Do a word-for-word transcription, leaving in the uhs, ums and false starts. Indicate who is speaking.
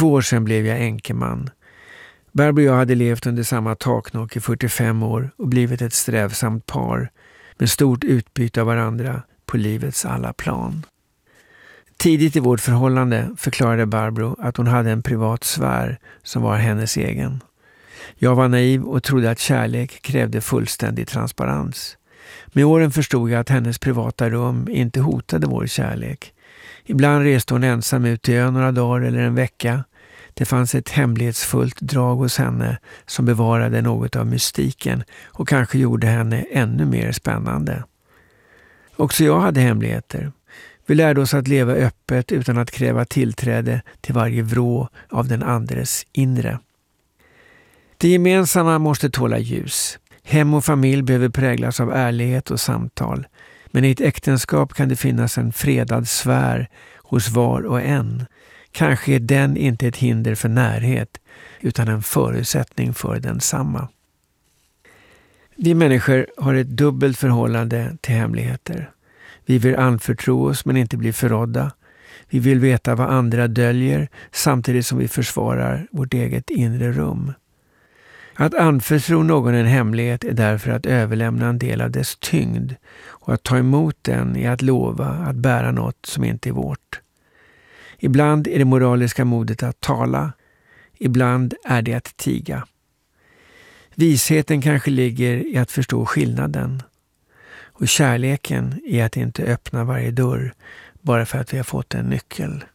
Speaker 1: två år sedan blev jag enkeman. Barbro och jag hade levt under samma taknock i fyrtiofem år och blivit ett strävsamt par med stort utbyte av varandra på livets alla plan. Tidigt i vårt förhållande förklarade Barbro att hon hade en privat sfär som var hennes egen. Jag var naiv och trodde att kärlek krävde fullständig transparens. Med åren förstod jag att hennes privata rum inte hotade vår kärlek. Ibland reste hon ensam ut till ön några dagar eller en vecka. Det fanns ett hemlighetsfullt drag hos henne som bevarade något av mystiken och kanske gjorde henne ännu mer spännande. Också jag hade hemligheter. Vi lärde oss att leva öppet utan att kräva tillträde till varje vrå av den andres inre. Det gemensamma måste tåla ljus. Hem och familj behöver präglas av ärlighet och samtal. Men i ett äktenskap kan det finnas en fredad sfär hos var och en. Kanske är den inte ett hinder för närhet utan en förutsättning för densamma. Vi människor har ett dubbelt förhållande till hemligheter. Vi vill anförtro oss men inte bli förrådda. Vi vill veta vad andra döljer samtidigt som vi försvarar vårt eget inre rum. Att anförtro någon en hemlighet är därför att överlämna en del av dess tyngd och att ta emot den är att lova att bära något som inte är vårt. Ibland är det moraliska modet att tala, ibland är det att tiga. Visheten kanske ligger i att förstå skillnaden och kärleken i att inte öppna varje dörr bara för att vi har fått en nyckel.